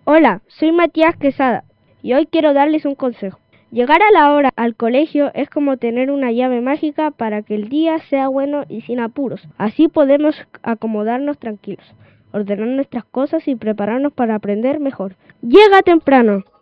Hola, soy Matías Quesada y hoy quiero darles un consejo. Llegar a la hora al colegio es como tener una llave mágica para que el día sea bueno y sin apuros. Así podemos acomodarnos tranquilos, ordenar nuestras cosas y prepararnos para aprender mejor. ¡Llega temprano!